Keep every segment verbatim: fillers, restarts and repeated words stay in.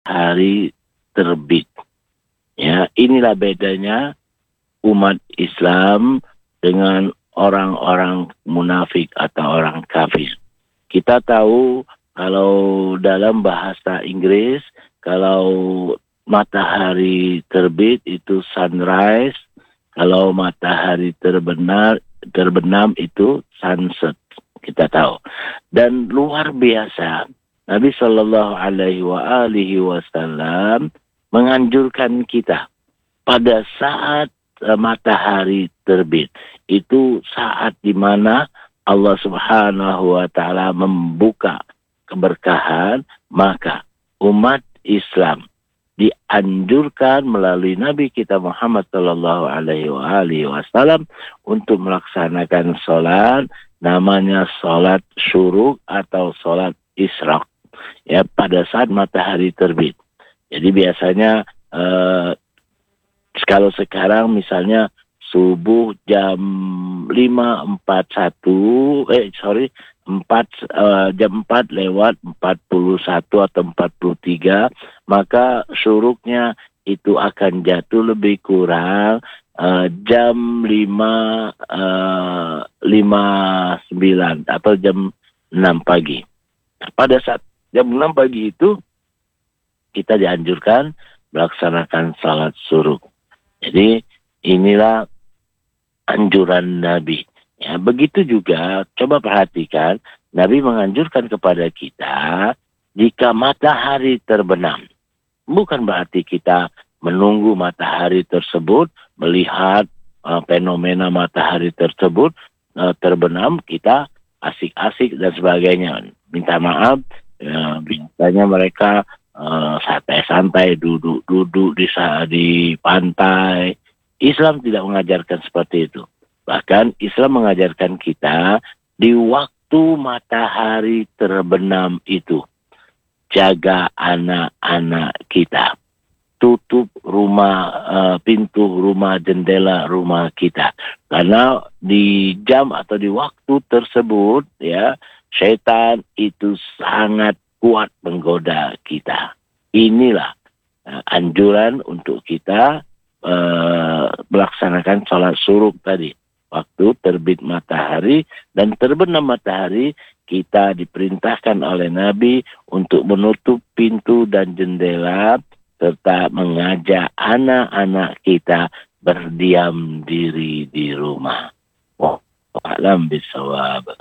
matahari terbit. Ya, inilah bedanya umat Islam dengan orang-orang munafik atau orang kafir. Kita tahu kalau dalam bahasa Inggris, kalau matahari terbit itu sunrise, kalau matahari terbenar, terbenam itu sunset. Kita tahu. Dan luar biasa, Nabi Shallallahu Alaihi Wasallam menganjurkan kita pada saat uh, matahari terbit. Itu saat di mana Allah Subhanahu wa Ta'ala membuka keberkahan, maka umat Islam dianjurkan melalui Nabi kita Muhammad Sallallahu Alaihi Wasallam untuk melaksanakan sholat, namanya sholat syuruk atau sholat isyraq, ya, pada saat matahari terbit. Jadi biasanya eh, kalau sekarang misalnya subuh jam lima empat puluh satu, eh sorry, empat uh, jam empat lewat empat puluh satu atau empat puluh tiga, maka syuruknya itu akan jatuh lebih kurang uh, jam lima uh, lima sembilan atau jam enam pagi. Nah, pada saat jam enam pagi itu kita dianjurkan melaksanakan salat syuruk. Jadi inilah anjuran Nabi. Ya, begitu juga, coba perhatikan, Nabi menganjurkan kepada kita jika matahari terbenam. Bukan berarti kita menunggu matahari tersebut, melihat uh, fenomena matahari tersebut uh, terbenam, kita asik-asik dan sebagainya. Minta maaf, uh, biasanya mereka uh, santai-santai, duduk-duduk di, di pantai. Islam tidak mengajarkan seperti itu. Bahkan Islam mengajarkan kita di waktu matahari terbenam itu, jaga anak-anak kita. Tutup rumah, uh, pintu rumah, jendela rumah kita. Karena di jam atau di waktu tersebut, ya, syaitan itu sangat kuat menggoda kita. Inilah uh, anjuran untuk kita Uh, melaksanakan sholat syuruk tadi. Waktu terbit matahari dan terbenam matahari, kita diperintahkan oleh Nabi untuk menutup pintu dan jendela serta mengajak anak-anak kita berdiam diri di rumah. Wallahu a'lam bishawab.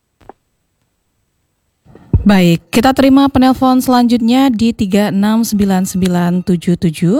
Baik, kita terima penelpon selanjutnya di tiga enam sembilan sembilan tujuh tujuh.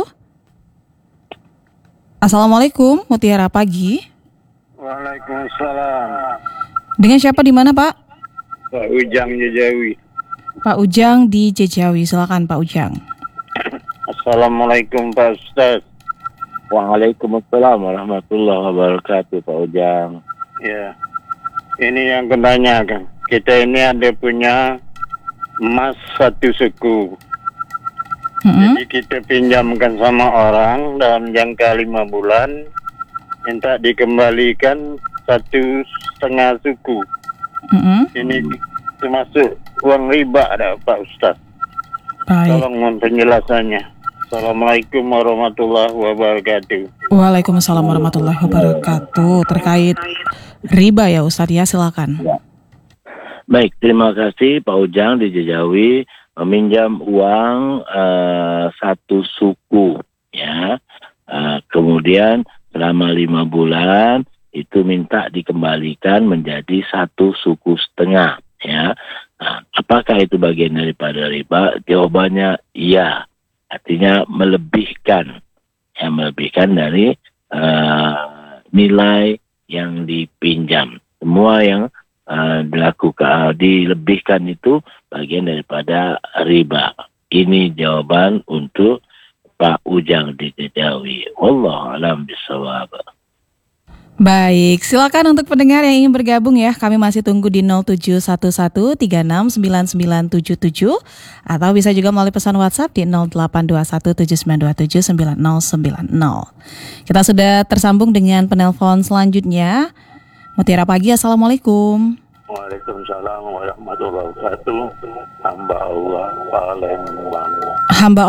Assalamualaikum, Mutiara Pagi. Waalaikumsalam. Dengan siapa di mana, Pak? Pak Ujang Jejawi. Pak Ujang di Jejawi, silakan Pak Ujang. Assalamualaikum Pak Ustaz. Waalaikumsalam warahmatullahi wabarakatuh, Pak Ujang. Ya, ini yang kenanya kan. Kita ini ada punya emas satu suku. Mm-hmm. Jadi kita pinjamkan sama orang dalam jangka lima bulan, minta dikembalikan satu setengah suku. Mm-hmm. Ini termasuk uang riba ada Pak Ustaz. Baik. Tolong mohon penjelasannya. Assalamualaikum warahmatullahi wabarakatuh. Waalaikumsalam warahmatullahi wabarakatuh. Terkait riba ya Ustaz ya, silakan. Ya. Baik, terima kasih Pak Ujang di Jejawi. Meminjam uang uh, satu suku, ya, uh, kemudian selama lima bulan itu minta dikembalikan menjadi satu suku setengah, ya. Nah, apakah itu bagian daripada riba? Jawabannya iya, artinya melebihkan, ya, melebihkan dari uh, nilai yang dipinjam. Semua yang Uh, dilakukan, uh, dilebihkan itu bagian daripada riba. Ini jawaban untuk Pak Ujang di Jejawi. Wallahu a'lam bishawab. Baik, silakan untuk pendengar yang ingin bergabung ya. Kami masih tunggu di nol tujuh satu satu tiga enam sembilan sembilan tujuh tujuh atau bisa juga melalui pesan WhatsApp di nol delapan dua satu tujuh sembilan dua tujuh sembilan nol sembilan nol. Kita sudah tersambung dengan penelpon selanjutnya. Mutiara Pagi, Assalamualaikum. Waalaikumsalam warahmatullahi wabarakatuh. Hamba Allah Palembang. Hamba